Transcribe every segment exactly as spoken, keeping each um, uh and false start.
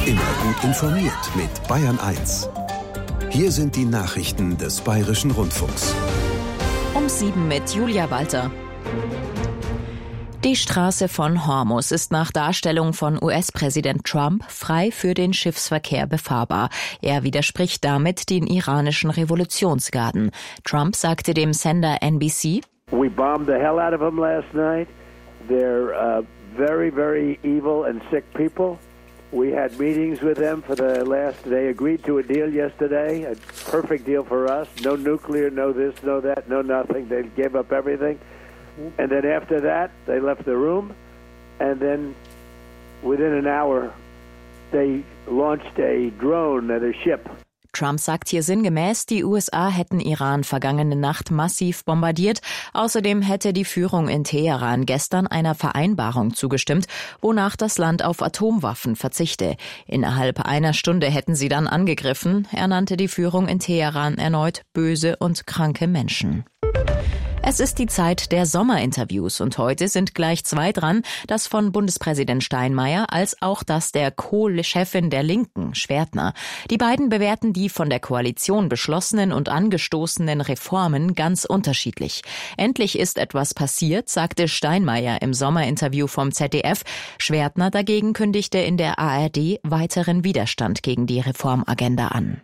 Immer gut informiert mit Bayern eins. Hier sind die Nachrichten des Bayerischen Rundfunks. Um sieben mit Julia Walter. Die Straße von Hormuz ist nach Darstellung von U S-Präsident Trump frei für den Schiffsverkehr befahrbar. Er widerspricht damit den iranischen Revolutionsgarden. Trump sagte dem Sender N B C: We bombed the hell out of them last night. They're uh, very, very evil and sick people. We had meetings with them for the last, they agreed to a deal yesterday, a perfect deal for us. No nuclear, no this, no that, no nothing. They gave up everything. And then after that, they left the room. And then within an hour, they launched a drone at a ship. Trump sagt hier sinngemäß, die U S A hätten Iran vergangene Nacht massiv bombardiert. Außerdem hätte die Führung in Teheran gestern einer Vereinbarung zugestimmt, wonach das Land auf Atomwaffen verzichte. Innerhalb einer Stunde hätten sie dann angegriffen. Er nannte die Führung in Teheran erneut böse und kranke Menschen. Es ist die Zeit der Sommerinterviews und heute sind gleich zwei dran, das von Bundespräsident Steinmeier als auch das der Co-Chefin der Linken, Schwertner. Die beiden bewerten die von der Koalition beschlossenen und angestoßenen Reformen ganz unterschiedlich. Endlich ist etwas passiert, sagte Steinmeier im Sommerinterview vom Z D F. Schwertner dagegen kündigte in der A R D weiteren Widerstand gegen die Reformagenda an.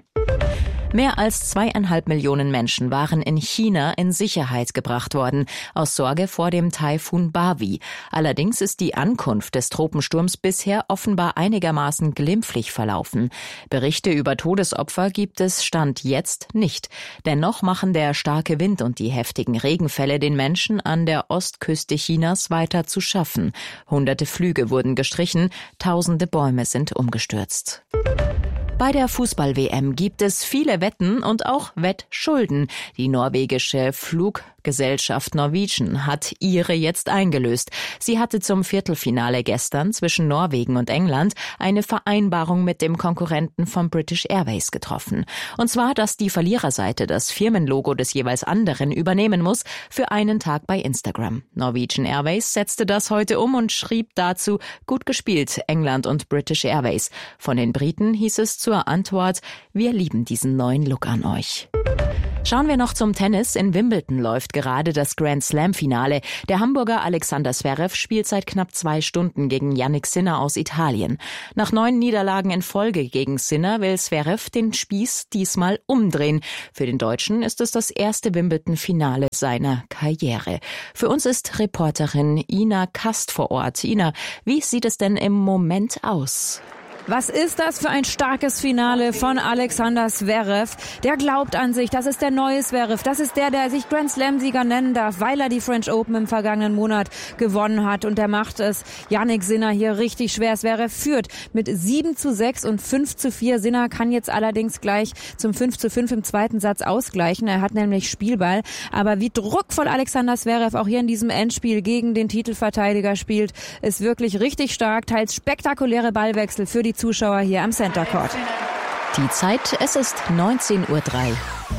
Mehr als zweieinhalb Millionen Menschen waren in China in Sicherheit gebracht worden, aus Sorge vor dem Taifun Bavi. Allerdings ist die Ankunft des Tropensturms bisher offenbar einigermaßen glimpflich verlaufen. Berichte über Todesopfer gibt es Stand jetzt nicht. Dennoch machen der starke Wind und die heftigen Regenfälle den Menschen an der Ostküste Chinas weiter zu schaffen. Hunderte Flüge wurden gestrichen, tausende Bäume sind umgestürzt. Bei der Fußball-W M gibt es viele Wetten und auch Wettschulden. Die norwegische Fluggesellschaft Norwegian hat ihre jetzt eingelöst. Sie hatte zum Viertelfinale gestern zwischen Norwegen und England eine Vereinbarung mit dem Konkurrenten von British Airways getroffen. Und zwar, dass die Verliererseite das Firmenlogo des jeweils anderen übernehmen muss für einen Tag bei Instagram. Norwegian Airways setzte das heute um und schrieb dazu: Gut gespielt, England und British Airways. Von den Briten hieß es zur Antwort: Wir lieben diesen neuen Look an euch. Schauen wir noch zum Tennis. In Wimbledon läuft gerade das Grand-Slam-Finale. Der Hamburger Alexander Zverev spielt seit knapp zwei Stunden gegen Jannik Sinner aus Italien. Nach neun Niederlagen in Folge gegen Sinner will Zverev den Spieß diesmal umdrehen. Für den Deutschen ist es das erste Wimbledon-Finale seiner Karriere. Für uns ist Reporterin Ina Kast vor Ort. Ina, wie sieht es denn im Moment aus? Was ist das für ein starkes Finale von Alexander Zverev? Der glaubt an sich, das ist der neue Zverev. Das ist der, der sich Grand Slam-Sieger nennen darf, weil er die French Open im vergangenen Monat gewonnen hat. Und der macht es Jannik Sinner hier richtig schwer. Zverev führt mit sieben zu sechs und fünf zu vier. Sinner kann jetzt allerdings gleich zum fünf zu fünf im zweiten Satz ausgleichen. Er hat nämlich Spielball. Aber wie druckvoll Alexander Zverev auch hier in diesem Endspiel gegen den Titelverteidiger spielt, ist wirklich richtig stark. Teils spektakuläre Ballwechsel für die Zuschauer hier am Center Court. Die Zeit, es ist neunzehn Uhr drei.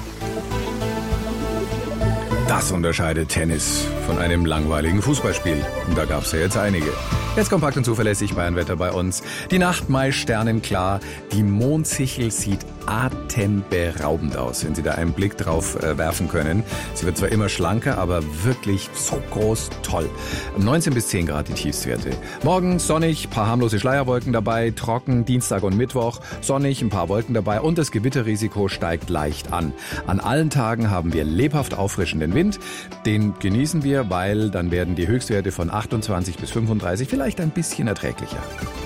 Das unterscheidet Tennis von einem langweiligen Fußballspiel. Und da gab es ja jetzt einige. Jetzt kompakt und zuverlässig Bayernwetter bei uns. Die Nacht meist sternenklar. Die Mondsichel sieht atemberaubend aus, wenn Sie da einen Blick drauf äh, werfen können. Sie wird zwar immer schlanker, aber wirklich so groß, toll. neunzehn bis zehn Grad die Tiefstwerte. Morgen sonnig, paar harmlose Schleierwolken dabei, trocken, Dienstag und Mittwoch, sonnig, ein paar Wolken dabei und das Gewitterrisiko steigt leicht an. An allen Tagen haben wir lebhaft auffrischenden Wind. Den genießen wir, weil dann werden die Höchstwerte von achtundzwanzig bis fünfunddreißig vielleicht ein bisschen erträglicher.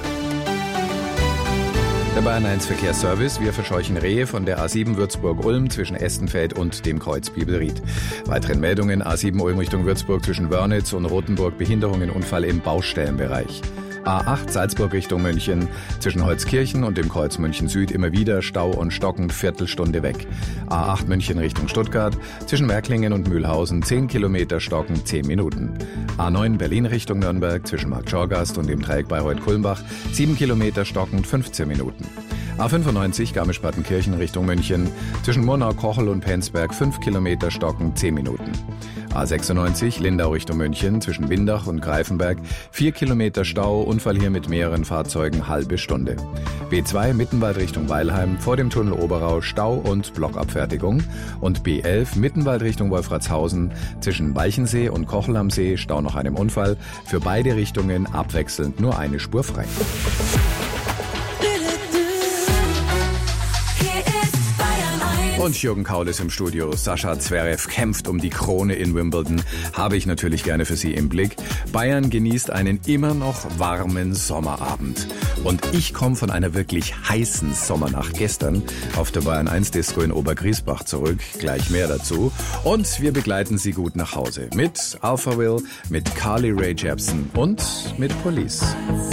Der Bayern eins Verkehrsservice. Wir verscheuchen Rehe von der A sieben Würzburg-Ulm zwischen Estenfeld und dem Kreuz Bibelried. Weiteren Meldungen: A sieben Ulm Richtung Würzburg zwischen Wörnitz und Rothenburg, Behinderungen, Unfall im Baustellenbereich. A acht Salzburg Richtung München. Zwischen Holzkirchen und dem Kreuz München Süd immer wieder Stau und stockend, Viertelstunde weg. A acht München Richtung Stuttgart. Zwischen Märklingen und Mühlhausen zehn Kilometer stockend, zehn Minuten. A neun Berlin Richtung Nürnberg. Zwischen Markt Schorgast und dem Dreieck Bayreuth-Kulmbach sieben Kilometer stockend, fünfzehn Minuten. A fünfundneunzig Garmisch-Partenkirchen Richtung München. Zwischen Murnau, Kochel und Penzberg fünf Kilometer stockend, zehn Minuten. A sechsundneunzig Lindau Richtung München zwischen Windach und Greifenberg. Vier Kilometer Stau, Unfall hier mit mehreren Fahrzeugen, halbe Stunde. B zwei Mittenwald Richtung Weilheim, vor dem Tunnel Oberau Stau und Blockabfertigung. Und B elf Mittenwald Richtung Wolfratshausen zwischen Walchensee und Kochel am See, Stau nach einem Unfall. Für beide Richtungen abwechselnd nur eine Spur frei. Und Jürgen Kaul ist im Studio. Sascha Zverev kämpft um die Krone in Wimbledon. Habe ich natürlich gerne für Sie im Blick. Bayern genießt einen immer noch warmen Sommerabend. Und ich komme von einer wirklich heißen Sommernacht gestern auf der Bayern eins Disco in Obergriesbach zurück. Gleich mehr dazu. Und wir begleiten Sie gut nach Hause. Mit Alpha Will, mit Carly Rae Jepsen und mit Police.